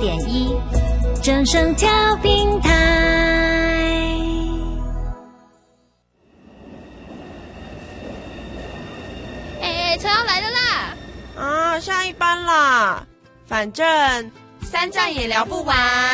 106.1正声调频台。 车要来了啦！ 啊，下一班啦，反正3站也聊不完。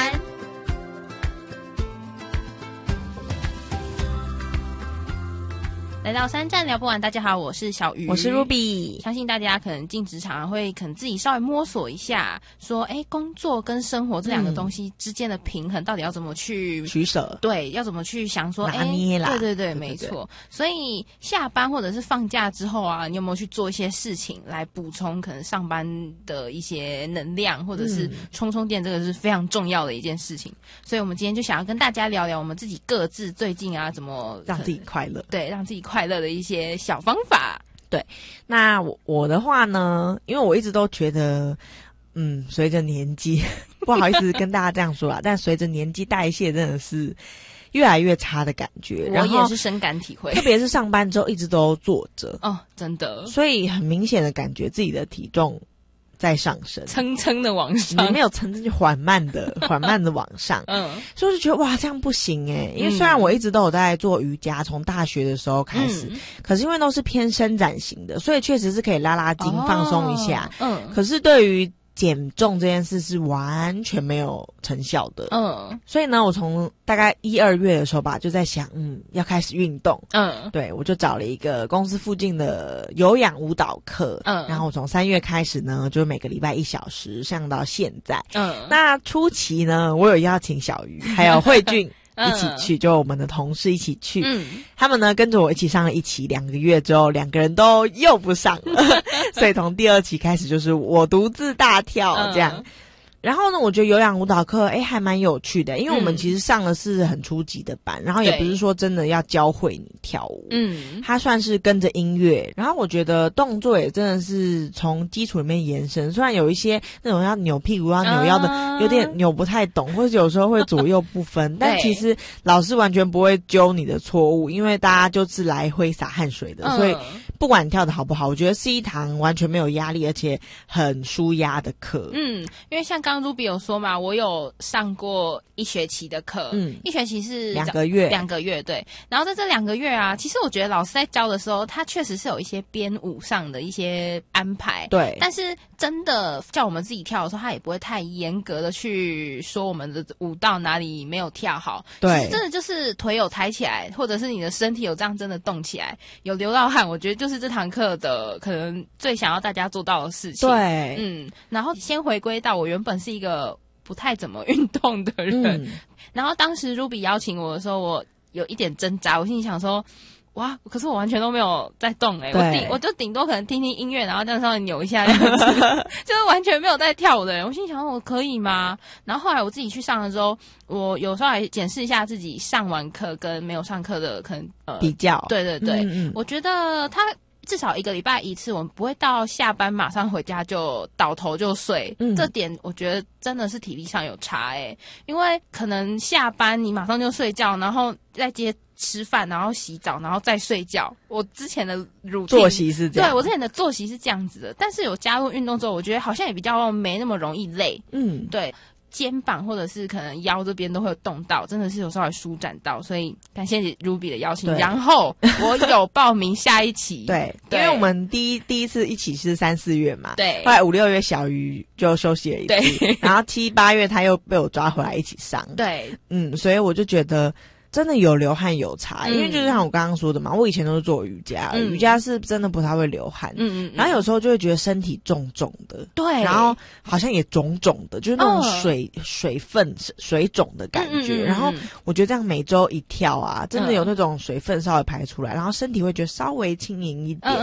来到3站聊不完，大家好，我是小鱼， 我是 Ruby。 相信大家可能进职场会可能自己稍微摸索一下，说工作跟生活这两个东西之间的平衡到底要怎么去取舍？ 对，要怎么去想说拿捏啦？ 对，没错。所以下班或者是放假之后啊，你有没有去做一些事情来补充可能上班的一些能量，或者是充电？这个是非常重要的一件事情。所以我们今天就想要跟大家聊聊我们自己各自最近啊怎么让自己快乐， 对，让自己快乐的一些小方法。 对，那我的话呢，因为我一直都觉得随着年纪不好意思跟大家这样说啦，但随着年纪代谢真的是越来越差的感觉， 我也是深感体会， 特别是上班之后一直都坐着真的， 所以很明显的感觉自己的体重在上升， 蹭蹭的往上， 没有蹭蹭就缓慢的往上。所以我就觉得哇，这样不行因为虽然我一直都有在做瑜伽，从大学的时候开始，可是因为都是偏伸展型的，所以确实是可以拉拉筋放松一下。可是对于减重这件事是完全没有成效的。所以呢，我从大概1、2月的时候吧，就在想，要开始运动。对，我就找了一个公司附近的有氧舞蹈课。然后我从3月开始呢，就每个礼拜1小时上到现在。那初期呢，我有邀请小鱼还有慧俊一起去，就我们的同事一起去。他们呢跟着我一起上了1期，2个月之后2个人都又不上了。所以从第2期开始就是我独自大跳这样。然后呢，我觉得有氧舞蹈课还蛮有趣的，因为我们其实上的是很初级的班，然后也不是说真的要教会你跳舞，它算是跟着音乐，然后我觉得动作也真的是从基础里面延伸，虽然有一些那种要扭屁股要扭腰的有点扭不太懂，或者有时候会左右不分，但其实老师完全不会揪你的错误，因为大家就是来挥洒汗水的，所以不管你跳的好不好，我觉得是一堂完全没有压力而且很舒压的课。 因为像刚Ruby 有说嘛，我有上过1学期的课，1学期是 2个月 ，2个月对。然后在这2个月啊，其实我觉得老师在教的时候，他确实是有一些编舞上的一些安排， 对。 但是真的叫我们自己跳的时候，他也不会太严格的去说我们的舞蹈哪里没有跳好， 对。 其实真的就是腿有抬起来，或者是你的身体有这样真的动起来，有流到汗，我觉得就是这堂课的可能最想要大家做到的事情。 对， 然后先回归到我原本是一个不太怎么运动的人，然后当时 Ruby 邀请我的时候，我有一点挣扎，我心里想说，哇，可是我完全都没有在动我就顶多可能听听音乐，然后这样稍微扭一下这样子，就是完全没有在跳舞的人。我心里想说，我可以吗？然后后来我自己去上了之后，我有时候来检视一下自己上完课跟没有上课的可能比较。 对，我觉得他至少1个礼拜1次，我们不会到下班马上回家就倒头就睡，这点我觉得真的是体力上有差因为可能下班你马上就睡觉，然后再接吃饭，然后洗澡，然后再睡觉。我之前的作息是这样， 对，我之前的作息是这样子的，但是有加入运动之后，我觉得好像也比较没那么容易累。对。肩膀或者是可能腰这边都会有动到，真的是有稍微舒展到，所以感谢 Ruby 的邀请。然后我有报名下1期， 对，因为我们第一次一起是3、4月嘛， 对， 后来5、6月小鱼就休息了一次，对，然后7、8月他又被我抓回来一起上， 对， 所以我就觉得真的有流汗有差，因为就像我刚刚说的嘛，我以前都是做瑜伽，瑜伽是真的不太会流汗，然后有时候就会觉得身体重重的， 对， 然后好像也肿肿的，就是那种水分水肿的感觉，然后我觉得这样每周一跳啊，真的有那种水分稍微排出来，然后身体会觉得稍微轻盈一点，